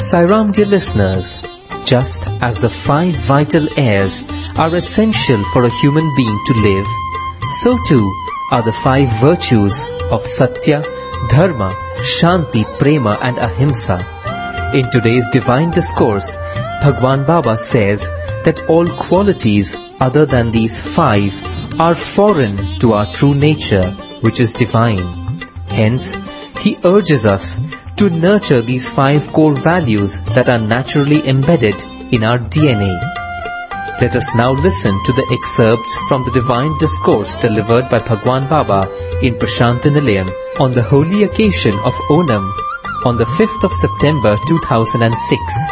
Sai Ram, dear listeners, just as the 5 vital airs are essential for a human being to live, so too are the 5 virtues of Satya, Dharma, Shanti, Prema and Ahimsa. In today's divine discourse, Bhagwan Baba says that all qualities other than these 5 are foreign to our true nature, which is divine. Hence, he urges us to nurture these 5 core values that are naturally embedded in our DNA. Let us now listen to the excerpts from the divine discourse delivered by Bhagwan Baba in Prashanthi Nilayam on the holy occasion of Onam on the 5th of September 2006.